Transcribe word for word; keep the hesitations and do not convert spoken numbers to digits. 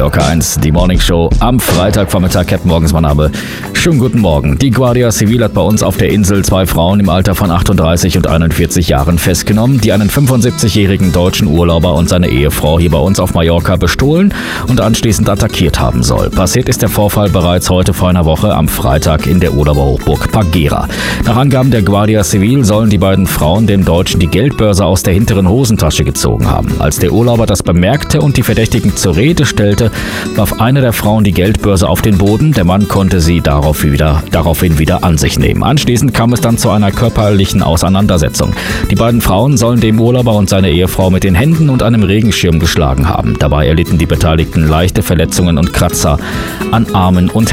Mallorca eins, die Morning Show am Freitagvormittag. Captain Morgens, mein Name. Schönen guten Morgen. Die Guardia Civil hat bei uns auf der Insel zwei Frauen im Alter von achtunddreißig und einundvierzig Jahren festgenommen, die einen fünfundsiebzigjährigen deutschen Urlauber und seine Ehefrau hier bei uns auf Mallorca bestohlen und anschließend attackiert haben soll. Passiert ist der Vorfall bereits heute vor einer Woche am Freitag in der Urlauberhochburg Pagera. Nach Angaben der Guardia Civil sollen die beiden Frauen dem Deutschen die Geldbörse aus der hinteren Hosentasche gezogen haben. Als der Urlauber das bemerkte und die Verdächtigen zur Rede stellte, warf eine der Frauen die Geldbörse auf den Boden. Der Mann konnte sie darauf wieder, daraufhin wieder an sich nehmen. Anschließend kam es dann zu einer körperlichen Auseinandersetzung. Die beiden Frauen sollen dem Urlauber und seine Ehefrau mit den Händen und einem Regenschirm geschlagen haben. Dabei erlitten die Beteiligten leichte Verletzungen und Kratzer an Armen und